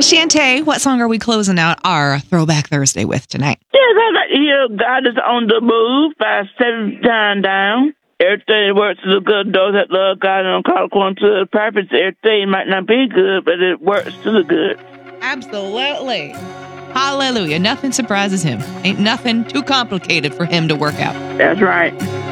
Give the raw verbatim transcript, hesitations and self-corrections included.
Shantae, what song are we closing out our Throwback Thursday with tonight? Yes, I like to hear God is on the move by Seven Time Down. Everything works to the good. Those that love God and don't call according to the purpose. Everything might not be good, but it works to the good. Absolutely. Hallelujah. Nothing surprises him. Ain't nothing too complicated for him to work out. That's right.